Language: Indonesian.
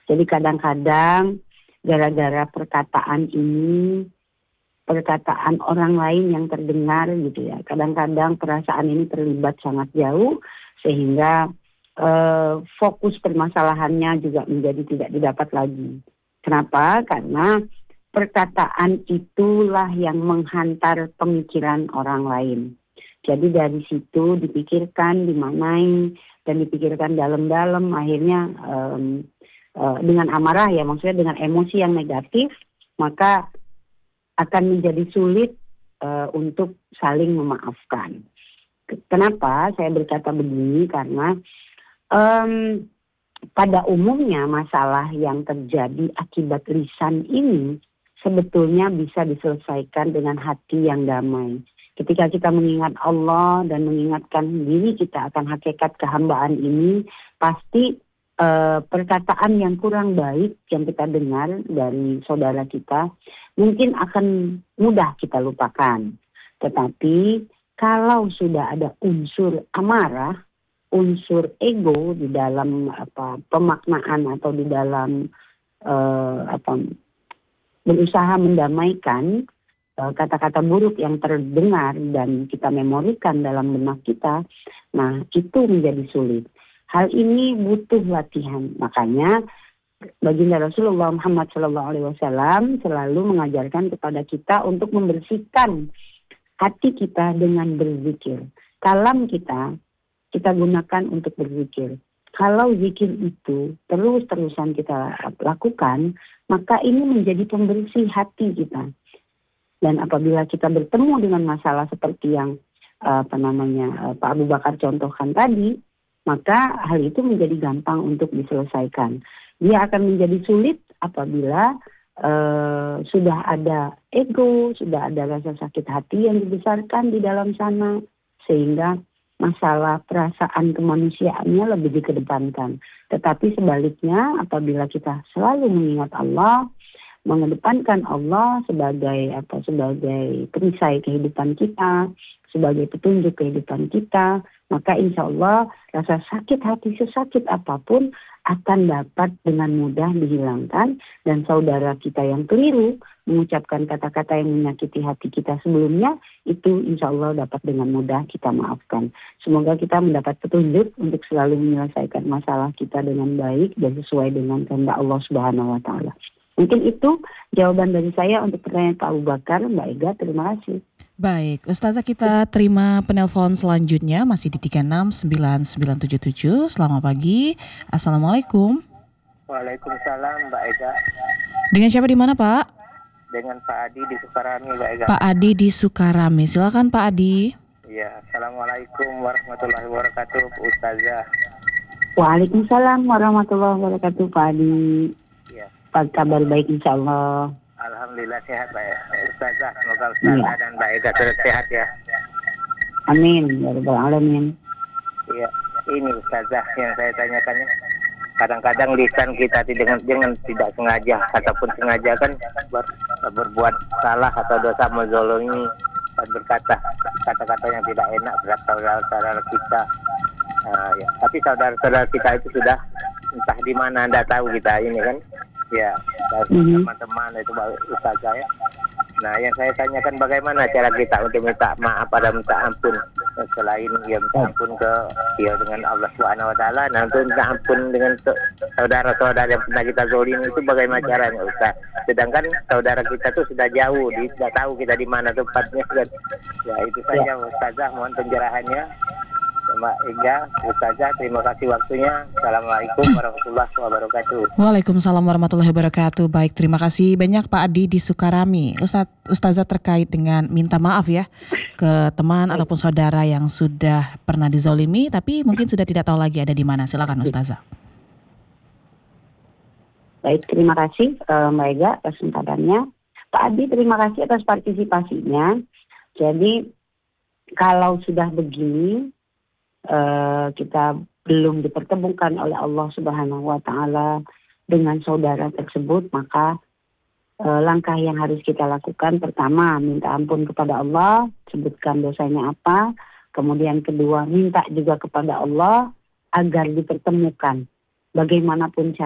Jadi kadang-kadang gara-gara perkataan orang lain yang terdengar gitu ya. Kadang-kadang perasaan ini terlibat sangat jauh sehingga fokus permasalahannya juga menjadi tidak didapat lagi. Kenapa? Karena perkataan itulah yang menghantar pemikiran orang lain. Jadi dari situ dipikirkan, dimaknai, dan dipikirkan dalam-dalam, akhirnya dengan amarah ya, maksudnya dengan emosi yang negatif, maka akan menjadi sulit untuk saling memaafkan. Kenapa saya berkata begini? Karena pada umumnya masalah yang terjadi akibat lisan ini sebetulnya bisa diselesaikan dengan hati yang damai. Ketika kita mengingat Allah dan mengingatkan diri kita akan hakikat kehambaan ini, pasti perkataan yang kurang baik yang kita dengar dari saudara kita mungkin akan mudah kita lupakan. Tetapi kalau sudah ada unsur amarah, unsur ego di dalam pemaknaan atau di dalam berusaha mendamaikan kata-kata buruk yang terdengar dan kita memorikan dalam benak kita, nah itu menjadi sulit. Hal ini butuh latihan. Makanya baginda Rasulullah Muhammad SAW selalu mengajarkan kepada kita untuk membersihkan hati kita dengan berzikir. Kalam kita gunakan untuk berzikir. Kalau zikir itu terus-terusan kita lakukan, maka ini menjadi pembersih hati kita. Dan apabila kita bertemu dengan masalah seperti yang Pak Abu Bakar contohkan tadi, maka hal itu menjadi gampang untuk diselesaikan. Dia akan menjadi sulit apabila sudah ada ego, sudah ada rasa sakit hati yang dibesarkan di dalam sana, sehingga masalah perasaan kemanusiaannya lebih dikedepankan. Tetapi sebaliknya, apabila kita selalu mengingat Allah, mengedepankan Allah sebagai perisai kehidupan kita, sebagai petunjuk kehidupan kita, maka insya Allah rasa sakit hati sesakit apapun akan dapat dengan mudah dihilangkan, dan saudara kita yang keliru mengucapkan kata-kata yang menyakiti hati kita sebelumnya, itu insya Allah dapat dengan mudah kita maafkan. Semoga kita mendapat petunjuk untuk selalu menyelesaikan masalah kita dengan baik dan sesuai dengan kehendak Allah Subhanahu wa Ta'ala. Mungkin itu jawaban dari saya untuk pertanyaan Pak Abu Bakar. Mbak Ega, terima kasih. Baik, Ustazah, kita terima penelpon selanjutnya masih di 369977. Selamat pagi. Assalamualaikum. Waalaikumsalam, Mbak Ega. Dengan siapa di mana, Pak? Dengan Pak Adi di Sukarami, Mbak Ega. Pak Adi di Sukarami. Silakan Pak Adi. Ya, Assalamualaikum warahmatullahi wabarakatuh, Ustazah. Waalaikumsalam warahmatullahi wabarakatuh, Pak Adi. Ya. Apa kabar baik insya Allah? Alhamdulillah sehat, Pak ya. Ustazah, semoga Ustazah dan Mbak Ega terus sehat ya. Amin, ya rabbal alamin. Iya, ini Ustazah yang saya tanyakan ya. Kadang-kadang lisan kita dengan tidak sengaja ataupun sengaja kan berbuat salah atau dosa menzalimi dan berkata kata-kata yang tidak enak terhadap saudara-saudara kita. Ya. Tapi saudara-saudara kita itu sudah entah di mana Anda tahu kita ini kan. Ya, dari teman-teman itu Ustazah ya. Nah, yang saya tanyakan bagaimana cara kita untuk minta maaf pada minta ampun selain ya minta ampun dengan Allah Subhanahu wa Ta'ala. Nah, untuk minta ampun dengan saudara-saudara yang pernah kita zalimi itu bagaimana caranya, Ustaz? Sedangkan saudara kita tuh sudah jauh, dia tidak tahu kita di mana tempatnya. Ya, itu saja Ustazah, mohon pencerahannya. Mbak Ega, Ustazah, terima kasih waktunya. Assalamualaikum warahmatullahi wabarakatuh. Waalaikumsalam warahmatullahi wabarakatuh. Baik, terima kasih banyak Pak Adi di Sukarami. Ustazah, terkait dengan minta maaf ya ke teman ataupun saudara yang sudah pernah dizolimi tapi mungkin sudah tidak tahu lagi ada di mana. Silakan Ustazah. Baik, terima kasih Mbak Ega atas kesempatannya. Pak Adi, terima kasih atas partisipasinya. Jadi kalau sudah begini, kita belum dipertemukan oleh Allah Subhanahu wa Ta'ala dengan saudara tersebut, maka langkah yang harus kita lakukan pertama minta ampun kepada Allah, sebutkan dosanya apa. Kemudian kedua minta juga kepada Allah agar dipertemukan bagaimanapun